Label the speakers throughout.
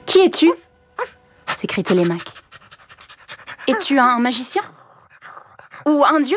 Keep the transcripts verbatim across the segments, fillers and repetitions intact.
Speaker 1: Qui es-tu ? S'écrie Télémaque. Es-tu un magicien ? Ou un dieu ?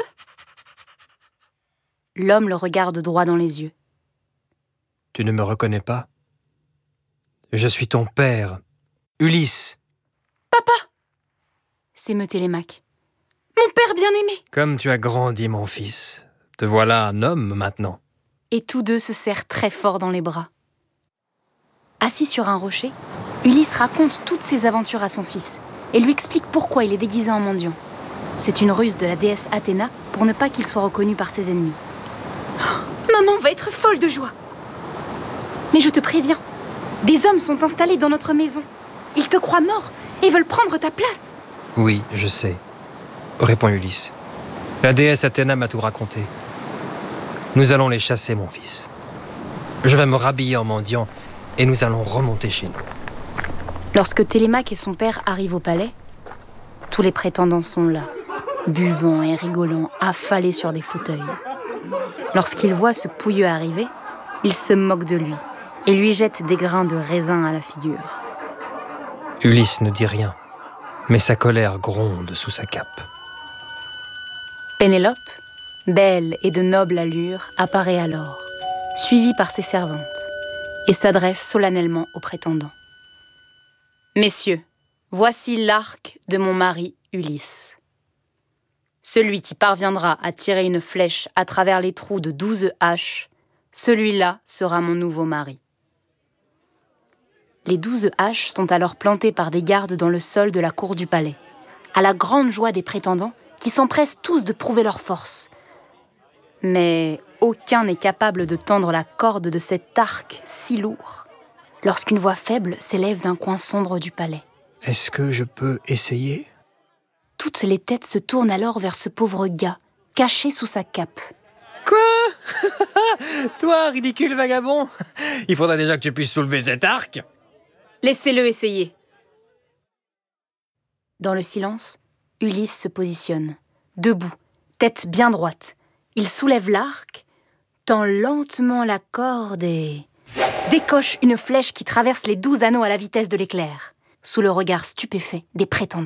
Speaker 1: L'homme le regarde droit dans les yeux.
Speaker 2: Tu ne me reconnais pas ? Je suis ton père, Ulysse.
Speaker 1: Papa ! S'émeut Télémaque. Mon père bien-aimé !
Speaker 2: Comme tu as grandi, mon fils. Te voilà un homme maintenant.
Speaker 1: Et tous deux se serrent très fort dans les bras. Assis sur un rocher, Ulysse raconte toutes ses aventures à son fils et lui explique pourquoi il est déguisé en mendiant. C'est une ruse de la déesse Athéna pour ne pas qu'il soit reconnu par ses ennemis. Oh, maman va être folle de joie. Mais je te préviens, des hommes sont installés dans notre maison. Ils te croient mort et veulent prendre ta place.
Speaker 2: Oui, je sais, répond Ulysse. La déesse Athéna m'a tout raconté. Nous allons les chasser, mon fils. Je vais me rhabiller en mendiant et nous allons remonter chez nous.
Speaker 1: Lorsque Télémaque et son père arrivent au palais, tous les prétendants sont là, buvant et rigolant, affalés sur des fauteuils. Lorsqu'ils voient ce pouilleux arriver, ils se moquent de lui et lui jettent des grains de raisin à la figure.
Speaker 2: Ulysse ne dit rien, mais sa colère gronde sous sa cape.
Speaker 1: Pénélope, belle et de noble allure, apparaît alors, suivie par ses servantes, et s'adresse solennellement aux prétendants. « Messieurs, voici l'arc de mon mari Ulysse. Celui qui parviendra à tirer une flèche à travers les trous de douze haches, celui-là sera mon nouveau mari. » Les douze haches sont alors plantées par des gardes dans le sol de la cour du palais, à la grande joie des prétendants qui s'empressent tous de prouver leur force. Mais aucun n'est capable de tendre la corde de cet arc si lourd, lorsqu'une voix faible s'élève d'un coin sombre du palais.
Speaker 2: « Est-ce que je peux essayer ?»
Speaker 1: Toutes les têtes se tournent alors vers ce pauvre gars, caché sous sa cape.
Speaker 2: « Quoi ? Toi, ridicule vagabond ! Il faudrait déjà que tu puisses soulever cet arc !»
Speaker 1: Laissez-le essayer. Dans le silence, Ulysse se positionne, debout, tête bien droite. Il soulève l'arc, tend lentement la corde et décoche une flèche qui traverse les douze anneaux à la vitesse de l'éclair, sous le regard stupéfait des prétendants.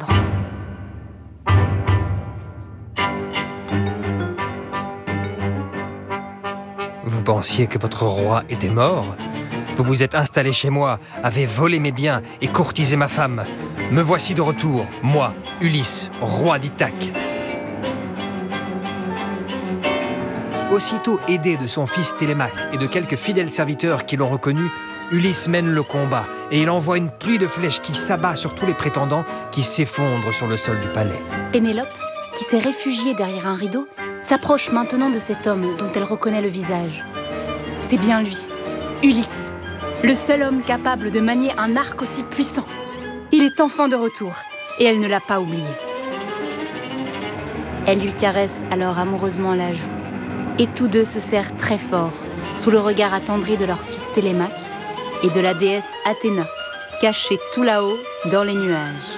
Speaker 2: Vous pensiez que votre roi était mort ? Vous vous êtes installé chez moi, avez volé mes biens et courtisé ma femme. Me voici de retour, moi, Ulysse, roi d'Ithaque. Aussitôt aidé de son fils Télémaque et de quelques fidèles serviteurs qui l'ont reconnu, Ulysse mène le combat et il envoie une pluie de flèches qui s'abat sur tous les prétendants qui s'effondrent sur le sol du palais.
Speaker 1: Pénélope, qui s'est réfugiée derrière un rideau, s'approche maintenant de cet homme dont elle reconnaît le visage. C'est bien lui, Ulysse, le seul homme capable de manier un arc aussi puissant. Il est enfin de retour et elle ne l'a pas oublié. Elle lui caresse alors amoureusement la joue et tous deux se serrent très fort sous le regard attendri de leur fils Télémaque et de la déesse Athéna, cachée tout là-haut dans les nuages.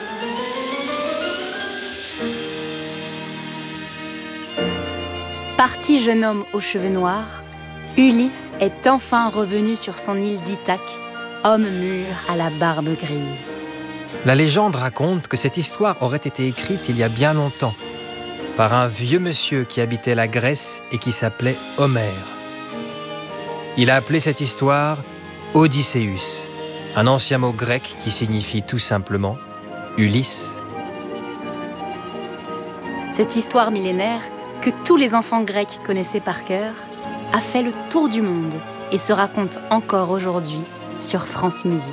Speaker 1: Parti jeune homme aux cheveux noirs, Ulysse est enfin revenu sur son île d'Ithaque, homme mûr à la barbe grise.
Speaker 2: La légende raconte que cette histoire aurait été écrite il y a bien longtemps par un vieux monsieur qui habitait la Grèce et qui s'appelait Homère. Il a appelé cette histoire Odysseus, un ancien mot grec qui signifie tout simplement Ulysse.
Speaker 1: Cette histoire millénaire, que tous les enfants grecs connaissaient par cœur, a fait le tour du monde et se raconte encore aujourd'hui sur France Musique.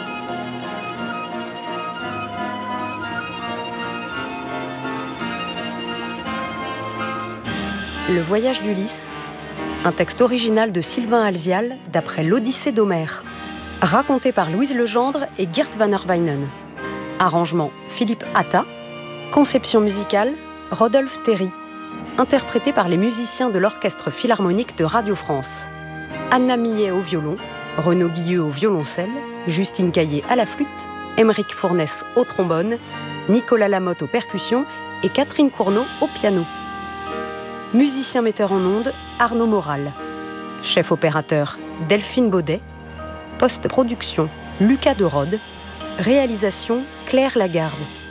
Speaker 3: Le voyage d'Ulysse, un texte original de Sylvain Alzial d'après l'Odyssée d'Homère, raconté par Louise Legendre et Geert van Herwijnen. Arrangement Philippe Atta, conception musicale Rodolphe Théry, interprété par les musiciens de l'Orchestre Philharmonique de Radio France. Anna Millet au violon, Renaud Guilleux au violoncelle, Justine Caillé à la flûte, Émeric Fournès au trombone, Nicolas Lamotte aux percussions et Catherine Cournot au piano. Musicien metteur en ondes, Arnaud Moral. Chef opérateur, Delphine Baudet. Post-production, Lucas de Rode. Réalisation Claire Lagarde.